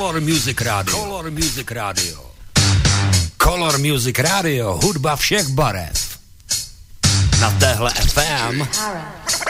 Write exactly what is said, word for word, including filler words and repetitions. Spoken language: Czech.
Color Music Radio. Color Music Radio. Color Music Radio. Hudba všech barev. Na téhle ef em